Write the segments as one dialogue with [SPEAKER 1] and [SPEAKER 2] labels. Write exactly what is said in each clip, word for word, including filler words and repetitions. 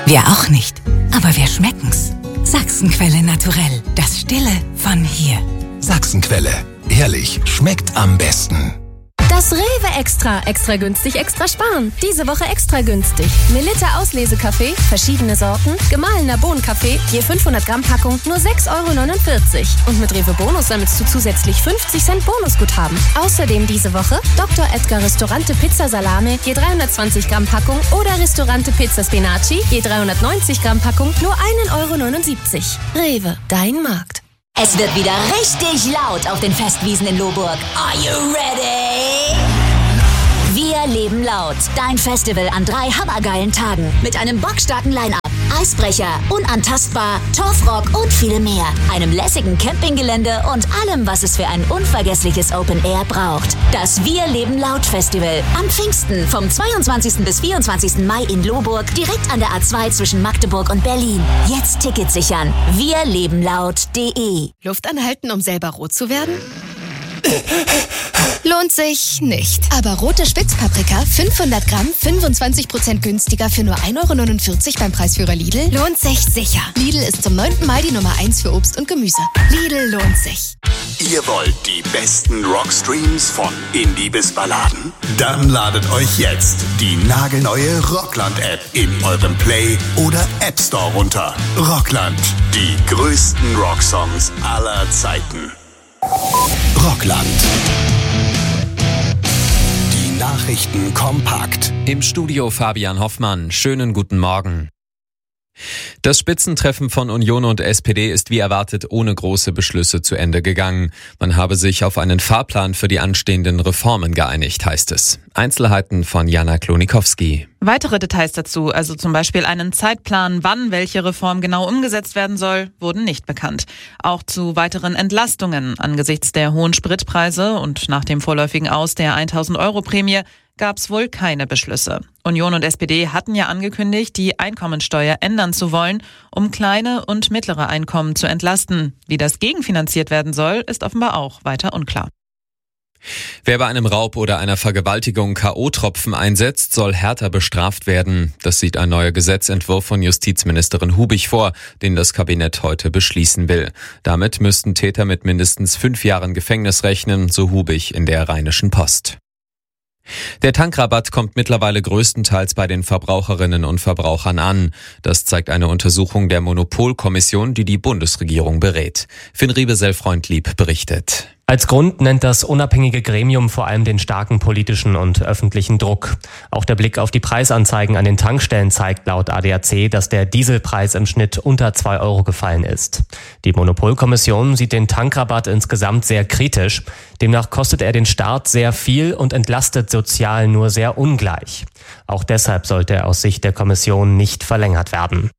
[SPEAKER 1] Wir auch nicht, aber wir schmecken's. Sachsenquelle Naturell, das Stille von hier.
[SPEAKER 2] Sachsenquelle, ehrlich, schmeckt am besten.
[SPEAKER 3] Das Rewe Extra. Extra günstig, extra sparen. Diese Woche extra günstig. Melitta Auslesekaffee, verschiedene Sorten, gemahlener Bohnenkaffee, je fünfhundert Gramm Packung, nur sechs Euro neunundvierzig. Und mit Rewe Bonus sammelst du zusätzlich fünfzig Cent Bonusguthaben. Außerdem diese Woche Doktor Edgar Restaurante Pizza Salame, je dreihundertzwanzig Gramm Packung oder Restaurante Pizza Spinaci, je dreihundertneunzig Gramm Packung, nur ein Euro neunundsiebzig. Rewe, dein Markt.
[SPEAKER 4] Es wird wieder richtig laut auf den Festwiesen in Lohburg. Are you ready? Wir leben laut. Dein Festival an drei hammergeilen Tagen mit einem bockstarken Line-Up, Eisbrecher, Unantastbar, Torfrock und viel mehr. Einem lässigen Campinggelände und allem, was es für ein unvergessliches Open Air braucht. Das Wir leben laut Festival am Pfingsten vom zweiundzwanzigsten bis vierundzwanzigsten Mai in Lohburg, direkt an der A zwei zwischen Magdeburg und Berlin. Jetzt Tickets sichern. wir leben laut punkt de.
[SPEAKER 3] Luft anhalten, um selber rot zu werden? Lohnt sich nicht. Aber rote Spitzpaprika, fünfhundert Gramm, fünfundzwanzig Prozent günstiger für nur ein Euro neunundvierzig beim Preisführer Lidl, lohnt sich sicher. Lidl ist zum neunten Mai die Nummer eins für Obst und Gemüse. Lidl lohnt sich.
[SPEAKER 2] Ihr wollt die besten Rockstreams von Indie bis Balladen? Dann ladet euch jetzt die nagelneue Rockland-App in eurem Play- oder App Store runter. Rockland, die größten Rocksongs aller Zeiten. Rockland. Die Nachrichten kompakt.
[SPEAKER 5] Im Studio Fabian Hoffmann. Schönen guten Morgen. Das Spitzentreffen von Union und S P D ist wie erwartet ohne große Beschlüsse zu Ende gegangen. Man habe sich auf einen Fahrplan für die anstehenden Reformen geeinigt, heißt es. Einzelheiten von Jana Klonikowski.
[SPEAKER 6] Weitere Details dazu, also zum Beispiel einen Zeitplan, wann welche Reform genau umgesetzt werden soll, wurden nicht bekannt. Auch zu weiteren Entlastungen angesichts der hohen Spritpreise und nach dem vorläufigen Aus der tausend-Euro-Prämie gab es wohl keine Beschlüsse. Union und S P D hatten ja angekündigt, die Einkommensteuer ändern zu wollen, um kleine und mittlere Einkommen zu entlasten. Wie das gegenfinanziert werden soll, ist offenbar auch weiter unklar.
[SPEAKER 5] Wer bei einem Raub oder einer Vergewaltigung K O-Tropfen einsetzt, soll härter bestraft werden. Das sieht ein neuer Gesetzentwurf von Justizministerin Hubig vor, den das Kabinett heute beschließen will. Damit müssten Täter mit mindestens fünf Jahren Gefängnis rechnen, so Hubig in der Rheinischen Post. Der Tankrabatt kommt mittlerweile größtenteils bei den Verbraucherinnen und Verbrauchern an. Das zeigt eine Untersuchung der Monopolkommission, die die Bundesregierung berät. Finn Riebesell-Freundlieb berichtet.
[SPEAKER 7] Als Grund nennt das unabhängige Gremium vor allem den starken politischen und öffentlichen Druck. Auch der Blick auf die Preisanzeigen an den Tankstellen zeigt laut A D A C, dass der Dieselpreis im Schnitt unter zwei Euro gefallen ist. Die Monopolkommission sieht den Tankrabatt insgesamt sehr kritisch. Demnach kostet er den Staat sehr viel und entlastet sozial nur sehr ungleich. Auch deshalb sollte er aus Sicht der Kommission nicht verlängert werden.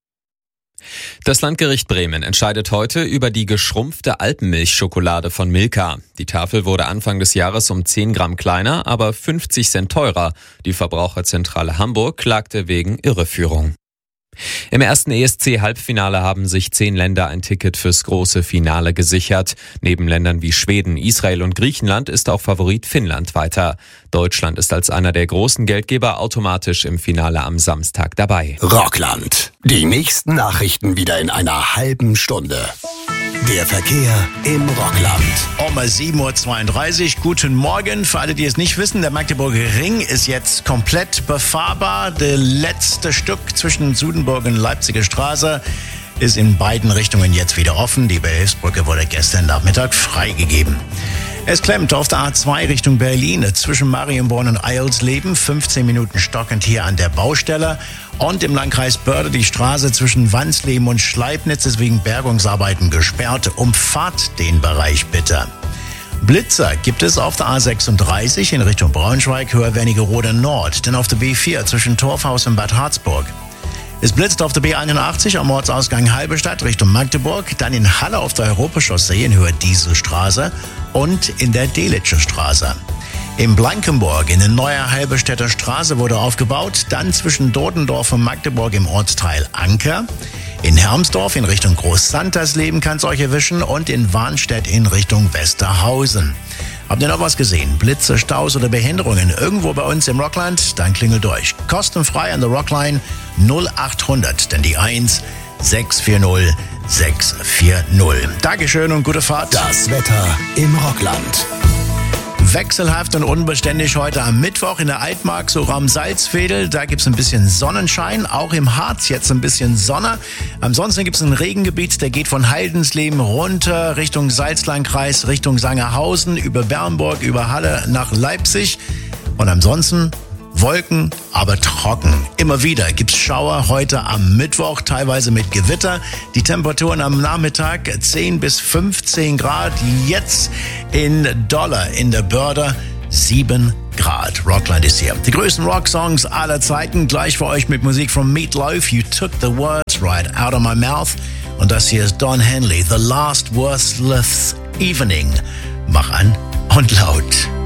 [SPEAKER 5] Das Landgericht Bremen entscheidet heute über die geschrumpfte Alpenmilchschokolade von Milka. Die Tafel wurde Anfang des Jahres um zehn Gramm kleiner, aber fünfzig Cent teurer. Die Verbraucherzentrale Hamburg klagte wegen Irreführung. Im ersten E S C-Halbfinale haben sich zehn Länder ein Ticket fürs große Finale gesichert. Neben Ländern wie Schweden, Israel und Griechenland ist auch Favorit Finnland weiter. Deutschland ist als einer der großen Geldgeber automatisch im Finale am Samstag dabei.
[SPEAKER 2] Rockland. Die nächsten Nachrichten wieder in einer halben Stunde. Der Verkehr im Rockland.
[SPEAKER 8] Um sieben Uhr zweiunddreißig. Guten Morgen. Für alle, die es nicht wissen, der Magdeburger Ring ist jetzt komplett befahrbar. Das letzte Stück zwischen Sudenburg und Leipziger Straße ist in beiden Richtungen jetzt wieder offen. Die Behelfsbrücke wurde gestern Nachmittag freigegeben. Es klemmt auf der A zwei Richtung Berlin zwischen Marienborn und Eilsleben. fünfzehn Minuten stockend hier an der Baustelle. Und im Landkreis Börde die Straße zwischen Wansleben und Schleibnitz ist wegen Bergungsarbeiten gesperrt. Umfahrt den Bereich bitte. Blitzer gibt es auf der A sechsunddreißig in Richtung Braunschweig, höher Wernigerode Nord. Denn auf der B vier zwischen Torfhaus und Bad Harzburg. Es blitzt auf der B einundachtzig am Ortsausgang Halberstadt Richtung Magdeburg, dann in Halle auf der Europachaussee in Höhe Dieselstraße und in der Delitscher Straße. In Blankenburg in der Neuer Halberstädter Straße wurde aufgebaut, dann zwischen Dodendorf und Magdeburg im Ortsteil Anker. In Hermsdorf in Richtung Groß-Santersleben kann es euch erwischen und in Warnstedt in Richtung Westerhausen. Habt ihr noch was gesehen? Blitze, Staus oder Behinderungen irgendwo bei uns im Rockland? Dann klingelt durch. Kostenfrei an der Rockline null acht hundert, denn die eins sechs vier null sechs vier null. Dankeschön und gute Fahrt.
[SPEAKER 2] Das Wetter im Rockland.
[SPEAKER 8] Wechselhaft und unbeständig heute am Mittwoch in der Altmark, so Raum Salzwedel. Da gibt's ein bisschen Sonnenschein, auch im Harz jetzt ein bisschen Sonne. Ansonsten gibt's ein Regengebiet, der geht von Haldensleben runter Richtung Salzlandkreis, Richtung Sangerhausen, über Bernburg, über Halle nach Leipzig. Und ansonsten Wolken, aber trocken. Immer wieder gibt's Schauer heute am Mittwoch, teilweise mit Gewitter. Die Temperaturen am Nachmittag zehn bis fünfzehn Grad. Jetzt in Dollar in der Börde sieben Grad. Rockland ist hier. Die größten Rocksongs aller Zeiten. Gleich für euch mit Musik von Meatloaf. You took the words right out of my mouth. Und das hier ist Don Henley. The Last Worthless Evening. Mach an und laut.